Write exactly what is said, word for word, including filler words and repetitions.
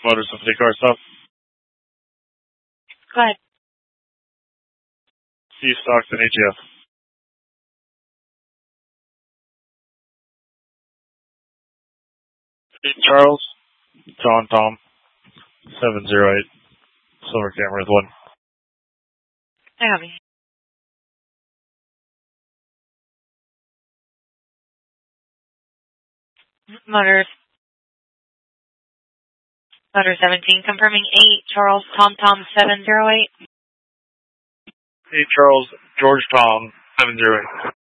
Motor Symphony car stop. Go ahead. Steve Stockton, A T F. Hey, Charles. John Tom. seven zero eight. Silver Camera with one. I have you. Motors. Motor seventeen, confirming eight, Charles Tom Tom seven zero eight. Hey, Charles, George Tom, seven zero eight.